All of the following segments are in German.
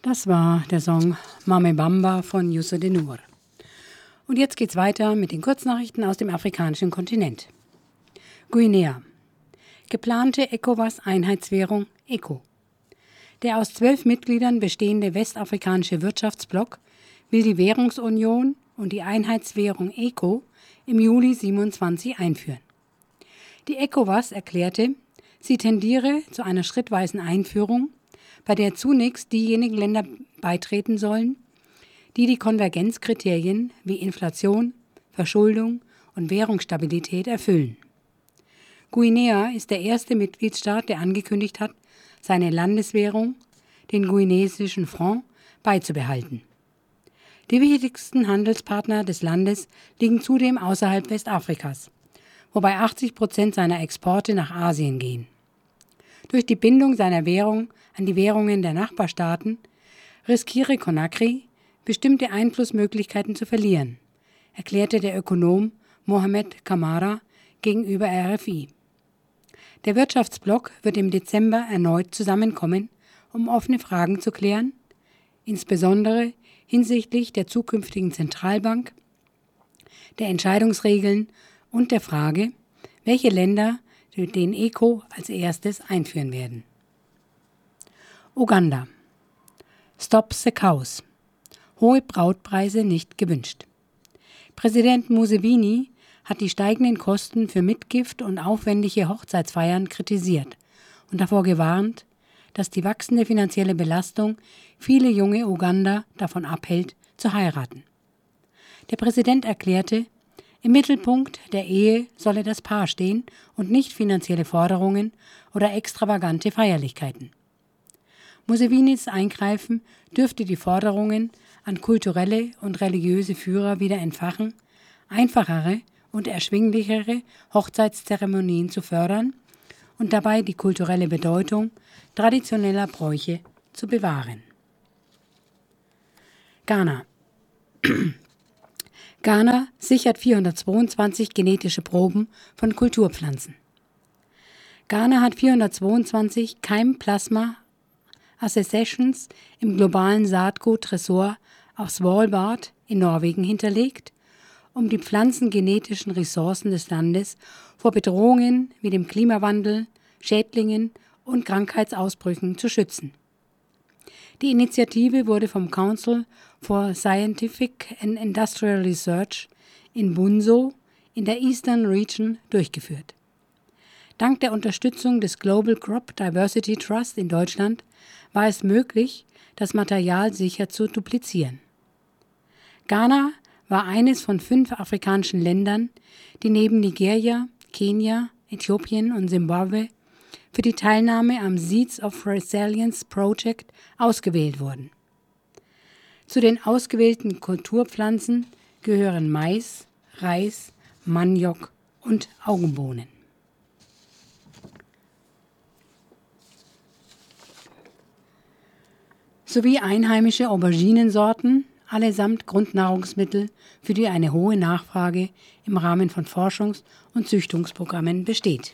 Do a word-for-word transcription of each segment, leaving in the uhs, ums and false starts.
Das war der Song Mame Bamba von Youssou N'Dour. Und jetzt geht's weiter mit den Kurznachrichten aus dem afrikanischen Kontinent. Guinea. Geplante ECOWAS-Einheitswährung ECO. Der aus zwölf Mitgliedern bestehende westafrikanische Wirtschaftsblock will die Währungsunion und die Einheitswährung ECO im Juli siebenundzwanzig einführen. Die ECOWAS erklärte, sie tendiere zu einer schrittweisen Einführung, bei der zunächst diejenigen Länder beitreten sollen, die die Konvergenzkriterien wie Inflation, Verschuldung und Währungsstabilität erfüllen. Guinea ist der erste Mitgliedstaat, der angekündigt hat, seine Landeswährung, den guineesischen Franc, beizubehalten. Die wichtigsten Handelspartner des Landes liegen zudem außerhalb Westafrikas, wobei achtzig Prozent seiner Exporte nach Asien gehen. Durch die Bindung seiner Währung an die Währungen der Nachbarstaaten riskiere Conakry, bestimmte Einflussmöglichkeiten zu verlieren, erklärte der Ökonom Mohamed Kamara gegenüber R F I. Der Wirtschaftsblock wird im Dezember erneut zusammenkommen, um offene Fragen zu klären, insbesondere hinsichtlich der zukünftigen Zentralbank, der Entscheidungsregeln und der Frage, welche Länder den ECO als erstes einführen werden. Uganda. Stop the Cows. Hohe Brautpreise nicht gewünscht. Präsident Museveni hat die steigenden Kosten für Mitgift und aufwendige Hochzeitsfeiern kritisiert und davor gewarnt, dass die wachsende finanzielle Belastung viele junge Uganda davon abhält, zu heiraten. Der Präsident erklärte, im Mittelpunkt der Ehe solle das Paar stehen und nicht finanzielle Forderungen oder extravagante Feierlichkeiten. Musevinis Eingreifen dürfte die Forderungen an kulturelle und religiöse Führer wieder entfachen, einfachere und erschwinglichere Hochzeitszeremonien zu fördern und dabei die kulturelle Bedeutung traditioneller Bräuche zu bewahren. Ghana. Ghana sichert vierhundertzweiundzwanzig genetische Proben von Kulturpflanzen. Ghana hat vierhundertzweiundzwanzig Keimplasma Accessions im globalen Saatgut-Tresor auf Svalbard in Norwegen hinterlegt, um die pflanzengenetischen Ressourcen des Landes vor Bedrohungen wie dem Klimawandel, Schädlingen und Krankheitsausbrüchen zu schützen. Die Initiative wurde vom Council for Scientific and Industrial Research in Bunso in der Eastern Region durchgeführt. Dank der Unterstützung des Global Crop Diversity Trust in Deutschland war es möglich, das Material sicher zu duplizieren. Ghana war eines von fünf afrikanischen Ländern, die neben Nigeria, Kenia, Äthiopien und Simbabwe für die Teilnahme am Seeds of Resilience Project ausgewählt wurden. Zu den ausgewählten Kulturpflanzen gehören Mais, Reis, Maniok und Augenbohnen. Sowie einheimische Auberginensorten, allesamt Grundnahrungsmittel, für die eine hohe Nachfrage im Rahmen von Forschungs- und Züchtungsprogrammen besteht.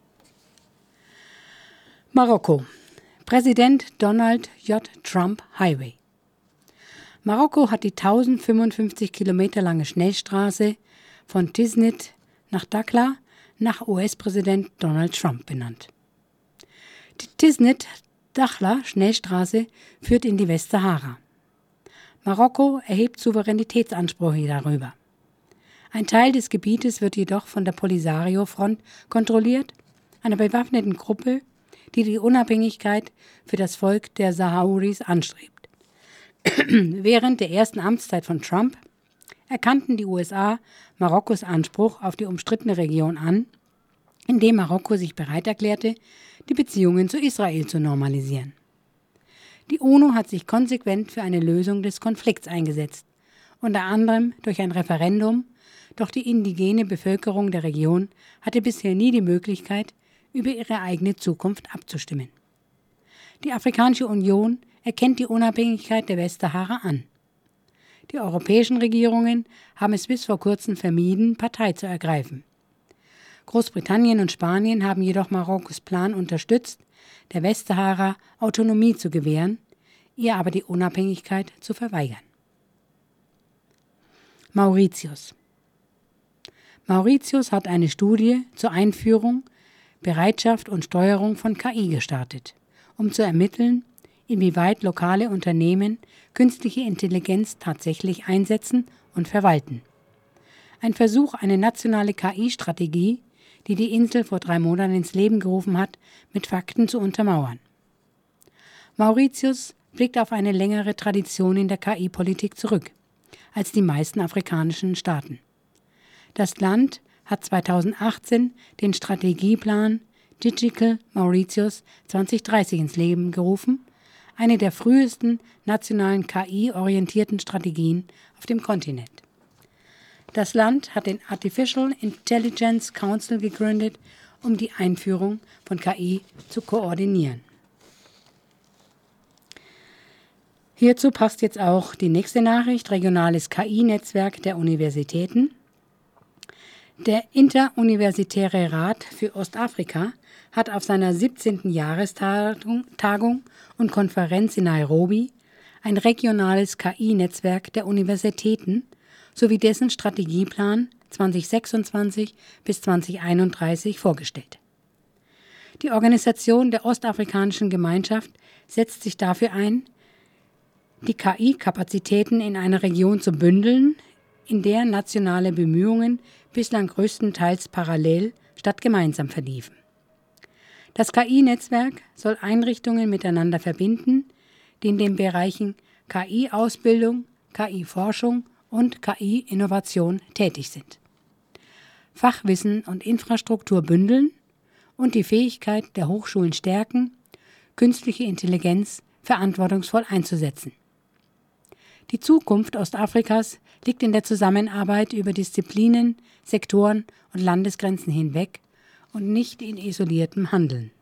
Marokko. Präsident Donald J. Trump Highway. Marokko hat die tausendfünfundfünfzig Kilometer lange Schnellstraße von Tiznit nach Dakhla nach U S-Präsident Donald Trump benannt. Die Tiznit-Dakhla-Schnellstraße führt in die Westsahara. Marokko erhebt Souveränitätsansprüche darüber. Ein Teil des Gebietes wird jedoch von der Polisario-Front kontrolliert, einer bewaffneten Gruppe, die die Unabhängigkeit für das Volk der Sahrawis anstrebt. Während der ersten Amtszeit von Trump erkannten die U S A Marokkos Anspruch auf die umstrittene Region an, indem Marokko sich bereit erklärte, die Beziehungen zu Israel zu normalisieren. Die UNO hat sich konsequent für eine Lösung des Konflikts eingesetzt, unter anderem durch ein Referendum, doch die indigene Bevölkerung der Region hatte bisher nie die Möglichkeit, über ihre eigene Zukunft abzustimmen. Die Afrikanische Union erkennt die Unabhängigkeit der Westsahara an. Die europäischen Regierungen haben es bis vor kurzem vermieden, Partei zu ergreifen. Großbritannien und Spanien haben jedoch Marokkos Plan unterstützt, der Westsahara Autonomie zu gewähren, ihr aber die Unabhängigkeit zu verweigern. Mauritius. Mauritius hat eine Studie zur Einführung, Bereitschaft und Steuerung von K I gestartet, um zu ermitteln, inwieweit lokale Unternehmen künstliche Intelligenz tatsächlich einsetzen und verwalten. Ein Versuch, eine nationale K I-Strategie, die die Insel vor drei Monaten ins Leben gerufen hat, mit Fakten zu untermauern. Mauritius blickt auf eine längere Tradition in der K I-Politik zurück als die meisten afrikanischen Staaten. Das Land hat zweitausendachtzehn den Strategieplan Digital Mauritius zwanzig dreißig ins Leben gerufen, eine der frühesten nationalen K I-orientierten Strategien auf dem Kontinent. Das Land hat den Artificial Intelligence Council gegründet, um die Einführung von K I zu koordinieren. Hierzu passt jetzt auch die nächste Nachricht, regionales K I-Netzwerk der Universitäten. Der Interuniversitäre Rat für Ostafrika hat auf seiner siebzehnten Jahrestagung Tagung und Konferenz in Nairobi ein regionales K I-Netzwerk der Universitäten sowie dessen Strategieplan zweitausendsechsundzwanzig bis zweitausendeinunddreißig vorgestellt. Die Organisation der Ostafrikanischen Gemeinschaft setzt sich dafür ein, die K I-Kapazitäten in einer Region zu bündeln, in der nationale Bemühungen bislang größtenteils parallel statt gemeinsam verliefen. Das K I-Netzwerk soll Einrichtungen miteinander verbinden, die in den Bereichen K I-Ausbildung, K I-Forschung und K I-Innovation tätig sind. Fachwissen und Infrastruktur bündeln und die Fähigkeit der Hochschulen stärken, künstliche Intelligenz verantwortungsvoll einzusetzen. Die Zukunft Ostafrikas liegt in der Zusammenarbeit über Disziplinen, Sektoren und Landesgrenzen hinweg und nicht in isoliertem Handeln.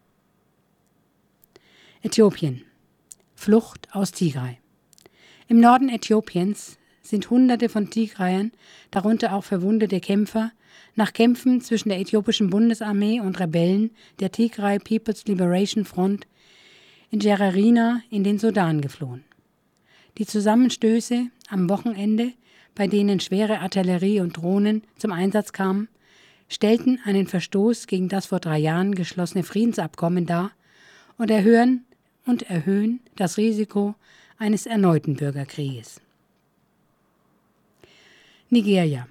Äthiopien. Flucht aus Tigray. Im Norden Äthiopiens sind Hunderte von Tigrayern, darunter auch verwundete Kämpfer, nach Kämpfen zwischen der äthiopischen Bundesarmee und Rebellen der Tigray People's Liberation Front in Gerarina in den Sudan geflohen. Die Zusammenstöße am Wochenende, bei denen schwere Artillerie und Drohnen zum Einsatz kamen, stellten einen Verstoß gegen das vor drei Jahren geschlossene Friedensabkommen dar und erhöhen, und erhöhen das Risiko eines erneuten Bürgerkrieges. Nigeria.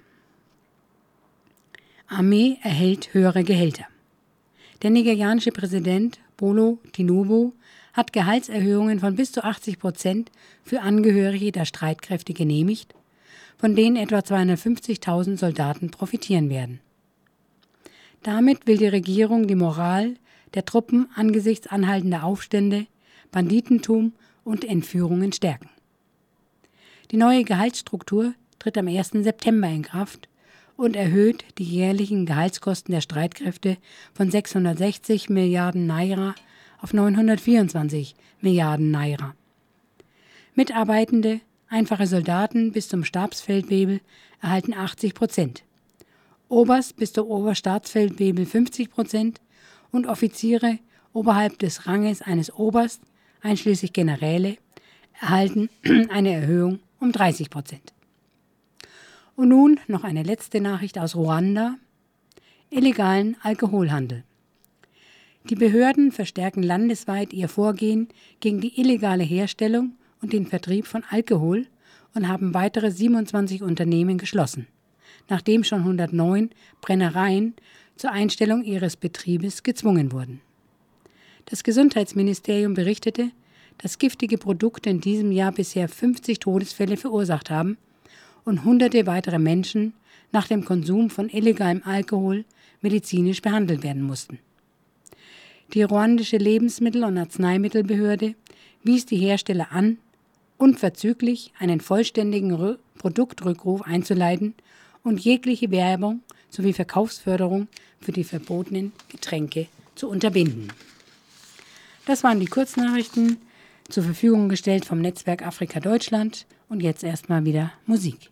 Armee erhält höhere Gehälter. Der nigerianische Präsident Bola Tinubu hat Gehaltserhöhungen von bis zu achtzig Prozent für Angehörige der Streitkräfte genehmigt, von denen etwa zweihundertfünfzigtausend Soldaten profitieren werden. Damit will die Regierung die Moral der Truppen angesichts anhaltender Aufstände, Banditentum und Entführungen stärken. Die neue Gehaltsstruktur tritt am ersten September in Kraft und erhöht die jährlichen Gehaltskosten der Streitkräfte von sechshundertsechzig Milliarden Naira auf neunhundertvierundzwanzig Milliarden Naira. Mitarbeitende, einfache Soldaten bis zum Stabsfeldwebel erhalten achtzig Prozent, Oberst bis zum Oberstabsfeldwebel fünfzig Prozent und Offiziere oberhalb des Ranges eines Oberst, einschließlich Generäle, erhalten eine Erhöhung um dreißig Prozent. Und nun noch eine letzte Nachricht aus Ruanda: illegalen Alkoholhandel. Die Behörden verstärken landesweit ihr Vorgehen gegen die illegale Herstellung und den Vertrieb von Alkohol und haben weitere siebenundzwanzig Unternehmen geschlossen, nachdem schon hundertneun Brennereien zur Einstellung ihres Betriebes gezwungen wurden. Das Gesundheitsministerium berichtete, dass giftige Produkte in diesem Jahr bisher fünfzig Todesfälle verursacht haben und hunderte weitere Menschen nach dem Konsum von illegalem Alkohol medizinisch behandelt werden mussten. Die ruandische Lebensmittel- und Arzneimittelbehörde wies die Hersteller an, unverzüglich einen vollständigen Rü- Produktrückruf einzuleiten und jegliche Werbung sowie Verkaufsförderung für die verbotenen Getränke zu unterbinden. Das waren die Kurznachrichten, zur Verfügung gestellt vom Netzwerk Afrika Deutschland. Und jetzt erstmal wieder Musik.